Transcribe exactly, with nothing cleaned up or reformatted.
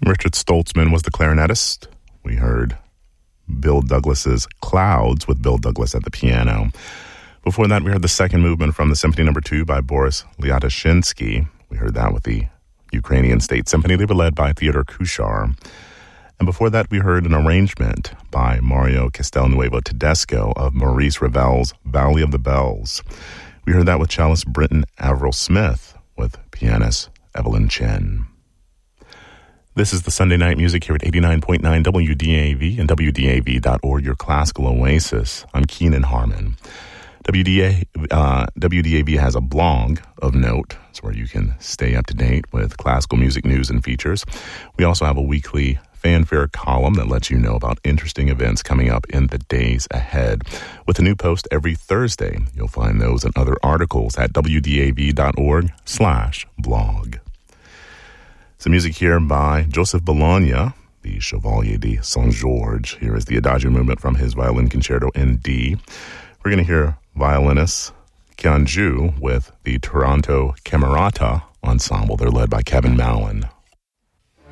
Richard Stoltzman was the clarinetist. We heard Bill Douglas's Clouds with Bill Douglas at the piano. Before that, we heard the second movement from the Symphony Number Two by Boris Liatishinsky. We heard that with the Ukrainian State Symphony. They were led by Theodor Kuchar. And before that, we heard an arrangement by Mario Castelnuovo Tedesco of Maurice Ravel's Valley of the Bells. We heard that with cellist Britton Averill Smith with pianist Evelyn Chen. This is the Sunday Night Music here at eighty-nine point nine W D A V and W D A V dot org, your classical oasis. I'm Keenan Harmon. W D A, uh, W D A V has a blog of note. It's where you can stay up to date with classical music news and features. We also have a weekly fanfare column that lets you know about interesting events coming up in the days ahead. With a new post every Thursday, you'll find those and other articles at W D A V dot org slash blog. Some music here by Joseph Bologna, the Chevalier de Saint-Georges. Here is the Adagio movement from his Violin Concerto in D. We're going to hear violinist Kian Ju with the Toronto Camerata Ensemble. They're led by Kevin Mallon.